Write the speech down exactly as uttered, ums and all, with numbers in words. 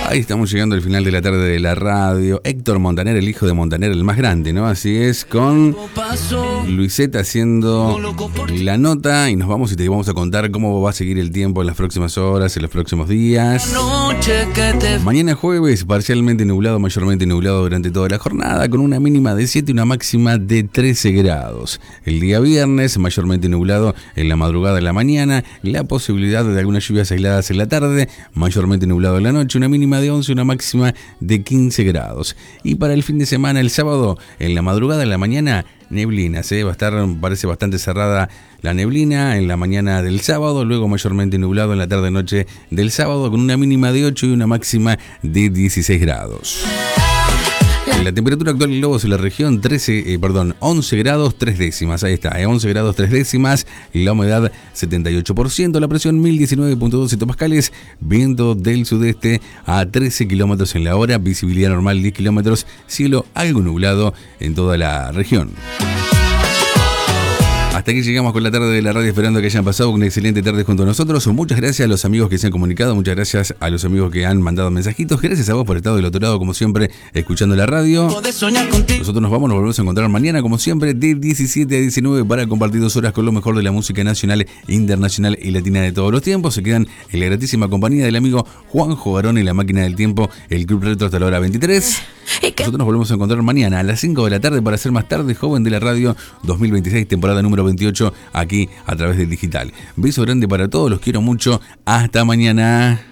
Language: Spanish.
Ahí estamos llegando al final de la tarde de la radio. Héctor Montaner, el hijo de Montaner, el más grande, ¿no? Así es, con Luiseta haciendo la nota y nos vamos y te vamos a contar cómo va a seguir el tiempo en las próximas horas, en los próximos días. Mañana jueves, parcialmente nublado, mayormente nublado durante toda la jornada, con una mínima de siete y una máxima de trece grados. El día viernes, mayormente nublado en la madrugada de la mañana, la posibilidad de algunas lluvias aisladas en la tarde, mayormente nublado en la noche, una mínima de once y una máxima de quince grados. Y para el fin de semana, el sábado, en la madrugada de la mañana, neblinas, ¿eh? Va a estar, parece bastante cerrada la neblina en la mañana del sábado, luego mayormente nublado en la tarde-noche del sábado, con una mínima de ocho y una máxima de dieciséis grados. La temperatura actual en Lobos en la región, trece, eh, perdón, once grados tres décimas, ahí está, eh, once grados tres décimas, la humedad setenta y ocho por ciento, la presión mil diecinueve punto dos hectopascales, viento del sudeste a trece kilómetros en la hora, visibilidad normal diez kilómetros, cielo algo nublado en toda la región. Hasta aquí llegamos con la tarde de la radio, esperando que hayan pasado una excelente tarde junto a nosotros. Muchas gracias a los amigos que se han comunicado, muchas gracias a los amigos que han mandado mensajitos. Gracias a vos por estar del otro lado, como siempre, escuchando la radio. Nosotros nos vamos, nos volvemos a encontrar mañana, como siempre, de diecisiete a diecinueve para compartir dos horas con lo mejor de la música nacional, internacional y latina de todos los tiempos. Se quedan en la gratísima compañía del amigo Juanjo Barón y la máquina del tiempo, el Club Retro hasta la hora veintitrés. Nosotros nos volvemos a encontrar mañana a las cinco de la tarde para hacer más tarde Joven de la Radio dos mil veintiséis, temporada número veintiocho, aquí a través del digital. Beso grande para todos, los quiero mucho. Hasta mañana.